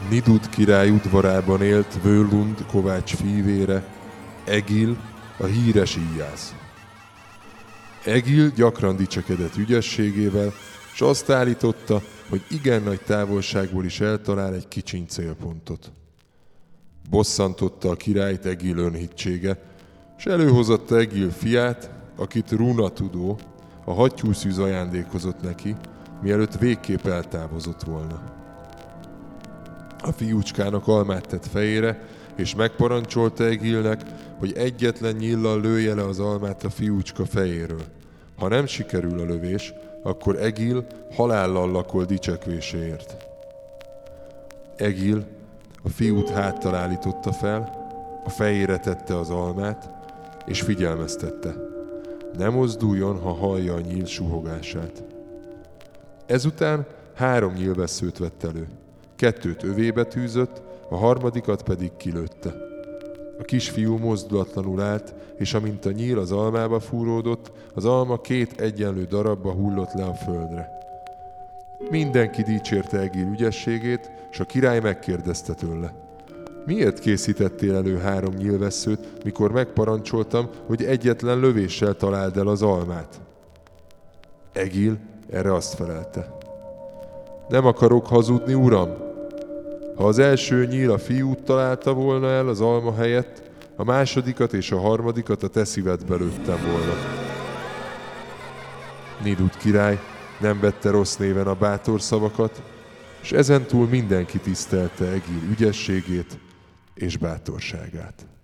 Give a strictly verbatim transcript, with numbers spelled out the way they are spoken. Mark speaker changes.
Speaker 1: Nidud király udvarában élt Völund kovács fivére, Egil, a híres íjász. Egil gyakran dicsekedett ügyességével, s azt állította, hogy igen nagy távolságból is eltalál egy kicsiny célpontot. Bosszantotta a királyt Egil önhitsége, s előhozatta Egil fiát, akit Runatudó, a hattyúszűz ajándékozott neki, mielőtt végképp eltávozott volna. A fiúcskának almát tett fejére, és megparancsolta Egilnek, hogy egyetlen nyíllal lője le az almát a fiúcska fejéről. Ha nem sikerül a lövés, akkor Egil halállal lakol dicsekvéséért. Egil a fiút háttal állította fel, a fejére tette az almát, és figyelmeztette: ne mozduljon, ha hallja a nyíl suhogását. Ezután három nyílvesszőt vett elő. Kettőt övébe tűzött, a harmadikat pedig kilőtte. A kisfiú mozdulatlanul állt, és amint a nyíl az almába fúródott, az alma két egyenlő darabba hullott le a földre. Mindenki dicsérte Egil ügyességét, s a király megkérdezte tőle: miért készítettél elő három nyílvesszőt, mikor megparancsoltam, hogy egyetlen lövéssel találd el az almát? Egil erre azt felelte: nem akarok hazudni, uram. Ha az első nyíl a fiút találta volna el az alma helyett, a másodikat és a harmadikat a te szívedbe lőttem volna. Nidud király nem vette rossz néven a bátor szavakat, és ezentúl mindenki tisztelte Egil ügyességét és bátorságát.